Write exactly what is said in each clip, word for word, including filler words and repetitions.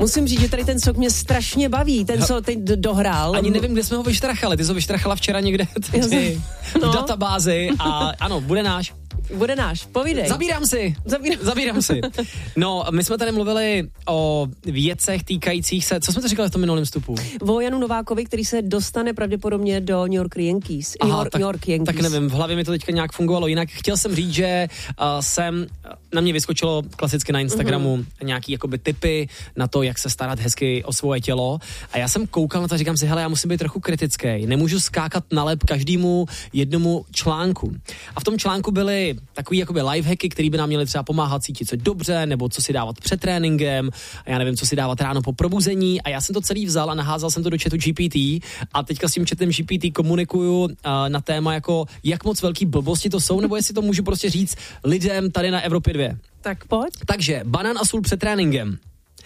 Musím říct, že tady ten sok mě strašně baví, ten, co teď dohrál. Ani nevím, kde jsme ho vyštrachali, ty jsi ho vyštrachala včera někde tady, no. v databázi a ano, bude náš. Bude náš, povídej. Zabírám si. Zabírám, Zabírám si. No, my jsme tady mluvili o věcech týkajících se, co jsme to říkali v tom minulém vstupu? O Janu Novákovi, který se dostane pravděpodobně do New York Yankees. Aha, New York, tak, New York Yankees. Tak nevím, v hlavě mi to teďka nějak fungovalo jinak. Chtěl jsem říct, že uh, jsem, na mě vyskočilo klasicky na Instagramu uh-huh. nějaký jakoby tipy na to, jak se starat hezky o svoje tělo. A já jsem koukal na to a říkám si, hele, já musím být trochu kritický. Nemůžu skákat na lep každému jednomu článku. A v tom článku byly takový jakoby lifehacky, který by nám měly třeba pomáhat cítit se dobře, nebo co si dávat před tréninkem, a já nevím, co si dávat ráno po probuzení. A já jsem to celý vzal a naházal jsem to do chatu G P T a teďka s tím chatem G P T komunikuju uh, na téma jako, jak moc velký blbosti to jsou, nebo jestli to můžu prostě říct lidem tady na Evropě dvě. Tak pojď. Takže banán a sůl před tréninkem.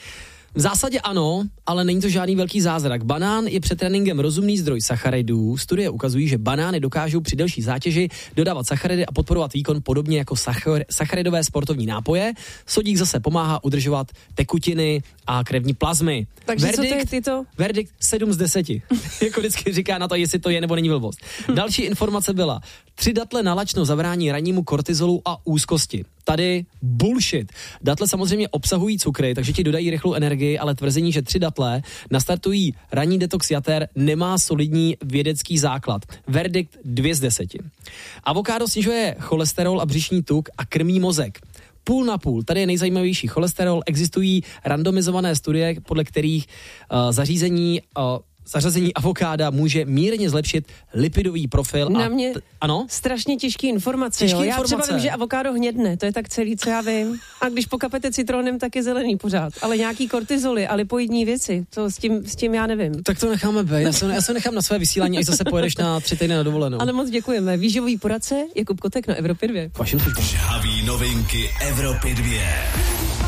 V zásadě ano, ale není to žádný velký zázrak. Banán je před tréninkem rozumný zdroj sacharidů. Studie ukazují, že banány dokážou při delší zátěži dodávat sacharidy a podporovat výkon podobně jako sachar- sacharidové sportovní nápoje. Sodík zase pomáhá udržovat tekutiny a krevní plazmy. Takže verdikt, co ty, ty to? Verdikt sedm z deseti. Jako vždycky říká na to, jestli to je nebo není blbost. Další informace byla, tři datle na lačno zabrání rannímu kortizolu a úzkosti. Tady bullshit. Datle samozřejmě obsahují cukry, takže ti dodají rychlou energii, ale tvrzení, že tři datle nastartují ranní detox jater, nemá solidní vědecký základ. Verdikt dvě z deseti. Avokádo snižuje cholesterol a břišní tuk a krmí mozek. Půl na půl. Tady je nejzajímavější cholesterol. Existují randomizované studie, podle kterých uh, zařízení uh, zařazení avokáda může mírně zlepšit lipidový profil. Na a mě t- ano? strašně těžký informace. Těžký jo. Já informace. třeba vím, že avokádo hnědne, to je tak celý, co já vím. A když pokapete citronem, tak je zelený pořád. Ale nějaký kortizoly a lipoidní věci, to s tím, s tím já nevím. Tak to necháme být. Já se, já se nechám na své vysílání, až zase pojedeš na tři týdny na dovolenou. Ale moc děkujeme. Výživový poradce Jakub Kotek na Evropě dvě. Vaším Žhavý novinky Evropy dvě.